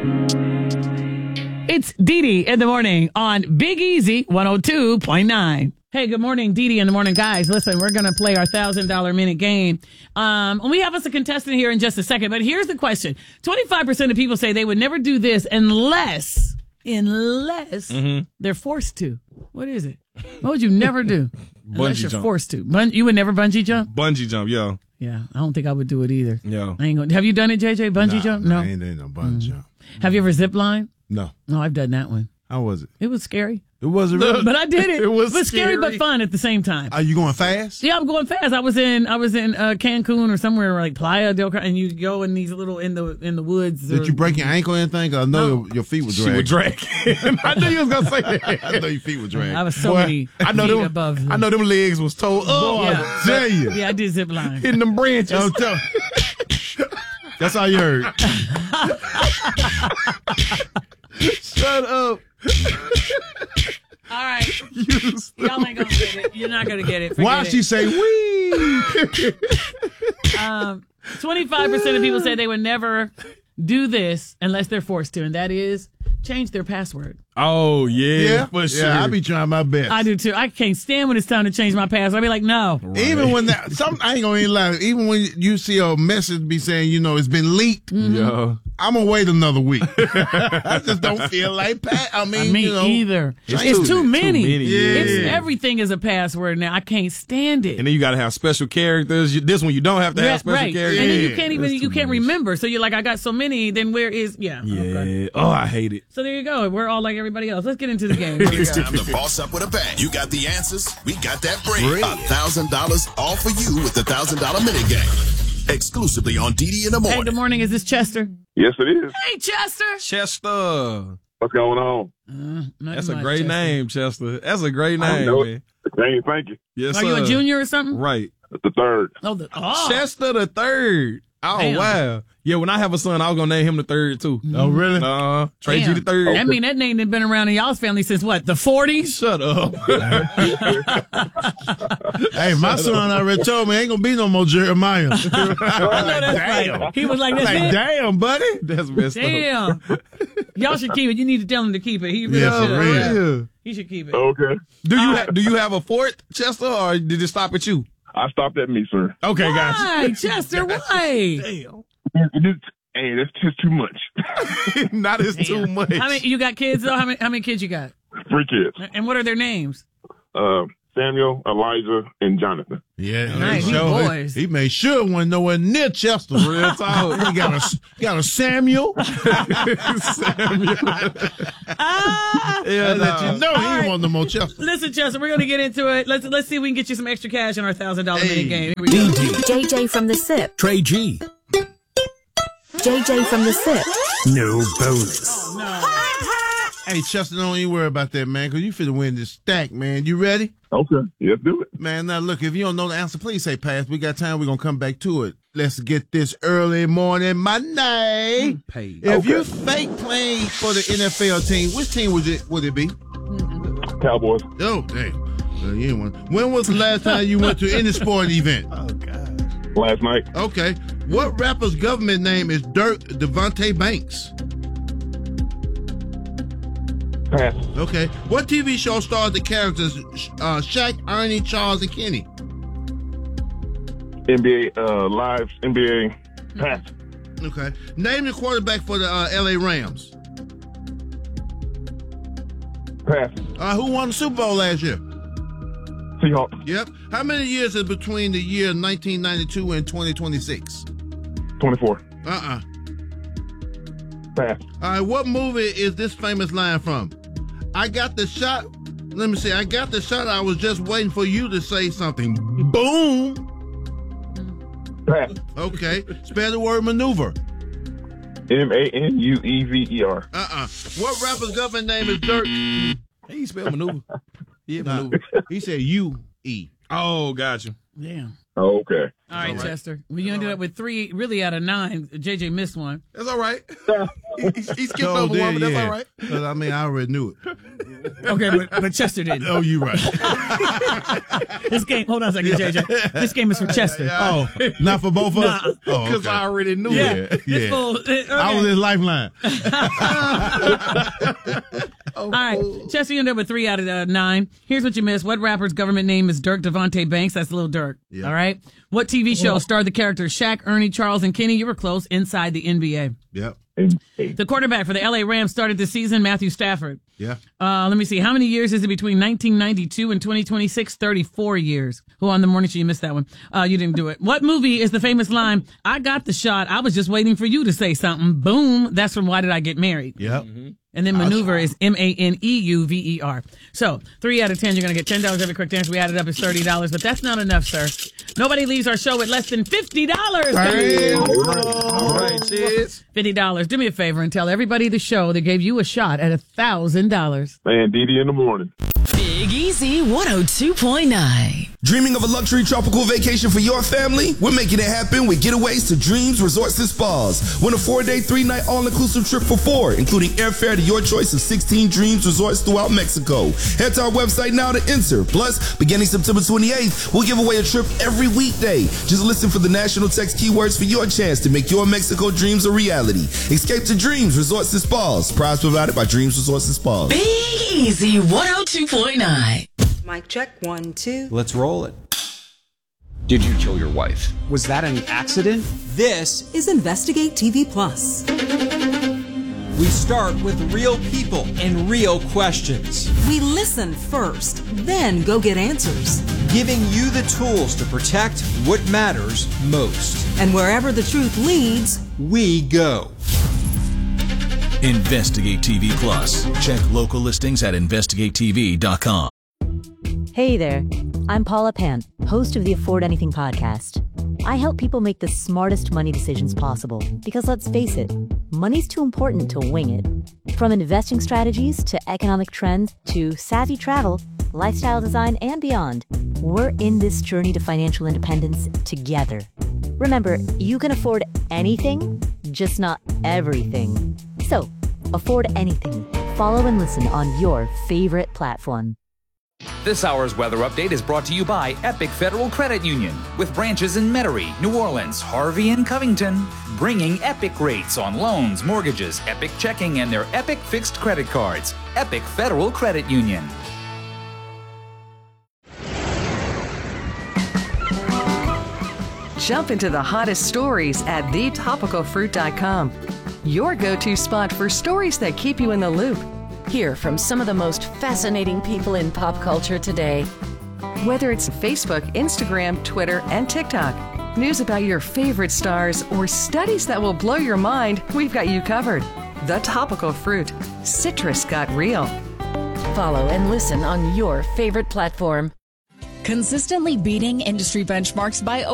It's Dee Dee in the morning on Big Easy 102.9. Hey, good morning, Dee Dee in the morning. Guys, listen, we're going to play our $1,000 minute game. We have us a contestant here in just a second, but here's the question. 25% of people say they would never do this unless they're forced to. What is it? What would you never do? Unless you're forced to. You would never bungee jump? Bungee jump, yo. Yeah, I don't think I would do it either. Yo. I ain't gonna, have you done it, JJ? Bungee jump? No. I ain't done no bungee jump. Have you ever zip line? No. No, I've done that one. How was it? It was scary. It wasn't really. But I did it. It was scary but fun at the same time. Are you going fast? Yeah, I'm going fast. I was in Cancun or somewhere like Playa del Carmen, and you go in these little in the woods. Did you break your ankle or anything? 'Cause I know your feet were dragging. She would drag. I knew you was gonna say that. I know your feet were dragging. I was so many feet above. I know them legs was toe up. Boy, Yeah. I tell you. Yeah, I did zip line. Hitting them branches. I'm telling That's all you heard. Shut up. All right. Y'all ain't gonna get it. You're not gonna get it. Why Forget she it. say we? 25% of people say they would never do this unless they're forced to, and that is change their password. Oh, yeah. For sure. Yeah, I be trying my best. I do too. I can't stand when it's time to change my password. I be like, no. Right. Even when I ain't gonna even lie. Even when you see a message be saying, it's been leaked, Yo. I'm gonna wait another week. I just don't feel like Me either. It's too many. Yeah. Everything is a password now. I can't stand it. And then you got to have special characters. This one you don't have to have special right. characters. And then Yeah. you can't even remember. So you're like, I got so many. Then where is Yeah. Okay. Oh, I hate it. So there you go. We're all like everybody else. Let's get into the game. It's time to boss up with a bang. You got the answers. We got that bread. $1,000 all for you with the $1,000 minute game. Exclusively on Dee Dee in the Hey, morning. good morning. Is this Chester? Yes, it is. Hey, Chester. Chester. What's going on? That's a great name, Chester. That's a great I name, know man. Hey, thank you. Yes, Are you a junior or something? Right. The third. Oh, Chester the third. Oh, Damn. wow. Yeah, when I have a son, I was going to name him the third, too. Oh, really? Trey G the third. I mean, that name has been around in y'all's family since what, the 40s? Shut up. Hey, my son already told me ain't gonna be no more Jeremiah. That's right. He was like, that's it? Damn, buddy. That's messed up. Damn. Y'all should keep it. You need to tell him to keep it. He really Yeah, should. for real. Yeah. He should keep it. Okay. Do you have a fourth, Chester, or did it stop at you? I stopped at me, sir. Okay, gotcha. Why, Chester? Why? Damn. Hey, that's just too much. Not as too much. How many? You got kids though? How many kids you got? 3 kids. And what are their names? Samuel, Elijah, and Jonathan. Yeah, Nice, he boys. He made sure it wasn't nowhere near Chester. Real talk. He got a Samuel. Yeah, Let you know he All ain't right. want no more Chester. Listen, Chester, we're gonna get into it. Let's see if we can get you some extra cash in our $1,000 Hey. minute game. Here we go. JJ from the SIP. Trey G. JJ from the SIP. No bonus. Hey, Chester, don't even worry about that, man, because you finna win this stack, man. You ready? Okay. Let's do it. Man, now look, if you don't know the answer, please say pass. We got time. We're going to come back to it. Let's get this early morning Monday. If you fake playing for the NFL team, which team would it be? Cowboys. Oh, dang. You ain't one. When was the last time you went to any sport event? Last night. Okay. What rapper's government name is Dirk Devontae Banks? Pass. Okay. What TV show stars the characters Shaq, Ernie, Charles, and Kenny? NBA, live NBA. Pass. Okay. Name the quarterback for the LA Rams. Pass. Who won the Super Bowl last year? Seahawks. Yep. How many years is between the year 1992 and 2026? 24. Uh-uh. Pass. All right, what movie is this famous line from? I got the shot. Let me see. I got the shot. I was just waiting for you to say something. Boom. Pass. Okay. Spell the word maneuver. Manuever. What rapper's government name is Dirk? He spelled maneuver. Yeah, Nah, maneuver. he said U-E. Oh, gotcha. Damn. Oh, okay. All right, Chester. Well, you ended up with 3, really out of 9. JJ missed one. That's all right. He skipped Oh, over one, but that's all right. But I mean, I already knew it. Okay, but Chester didn't. Oh, you right. This game, hold on a second, JJ. This game is for Chester. Oh, not for both of us? Nah. Oh, Because I already knew it. It's full. Okay. I was his lifeline. All right, Chester, you ended up with 3 out of 9. Here's what you missed. What rapper's government name is Dirk Devontae Banks? That's Lil Durk. Yeah. All right. What TV show starred the characters Shaq, Ernie, Charles, and Kenny? You were close. Inside the NBA. Yep. The quarterback for the LA Rams started this season, Matthew Stafford. Yeah. Let me see. How many years is it between 1992 and 2026? 34 years. Who on the morning show? You missed that one. You didn't do it. What movie is the famous line, I got the shot, I was just waiting for you to say something. Boom. That's from Why Did I Get Married? Yep. And then maneuver is MANEUVER. So 3 out of 10, you're going to get $10 every quick dance. We added up is $30, but that's not enough, sir. Nobody leaves our show with less than $50. All right, cheers. $50. Do me a favor and tell everybody the show that gave you a shot at $1,000. Man, Didi in the morning. Big Easy 102.9. Dreaming of a luxury tropical vacation for your family? We're making it happen with Getaways to Dreams Resorts and Spas. Win a 4-day, 3-night all-inclusive trip for 4, including airfare to your choice of 16 Dreams Resorts throughout Mexico. Head to our website now to enter. Plus, beginning September 28th, we'll give away a trip every weekday. Just listen for the national text keywords for your chance to make your Mexico dreams a reality. Escape to Dreams Resorts and Spas. Prize provided by Dreams Resorts and Spas. Big Easy 102.9. Mic check, 1, 2. Let's roll it. Did you kill your wife? Was that an accident? This Is Investigate TV Plus. we start with real people and real questions, We listen first, then go get answers. giving you the tools to protect what matters most. And wherever the truth leads, We go. Investigate TV Plus. Check local listings at investigatetv.com. Hey there, I'm Paula Pant, host of the Afford Anything podcast. I help people make the smartest money decisions possible because let's face it, money's too important to wing it. From investing strategies to economic trends to savvy travel, lifestyle design, and beyond, we're in this journey to financial independence together. Remember, you can afford anything, just not everything. So, afford anything. Follow and listen on your favorite platform. This hour's weather update is brought to you by Epic Federal Credit Union, with branches in Metairie, New Orleans, Harvey, and Covington, bringing Epic rates on loans, mortgages, Epic checking, and their Epic fixed credit cards. Epic Federal Credit Union. Jump into the hottest stories at thetopicalfruit.com. Your go-to spot for stories that keep you in the loop. Hear from some of the most fascinating people in pop culture today. Whether it's Facebook, Instagram, Twitter, and TikTok, news about your favorite stars, or studies that will blow your mind, we've got you covered. The Topical Fruit. Citrus got real. Follow and listen on your favorite platform. Consistently beating industry benchmarks by